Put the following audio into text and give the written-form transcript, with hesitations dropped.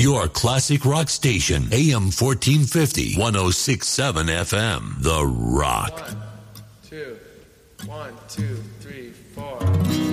Your classic rock station, AM 1450, 106.7 FM. The Rock. 1, 2, 1, 2, 3, 4.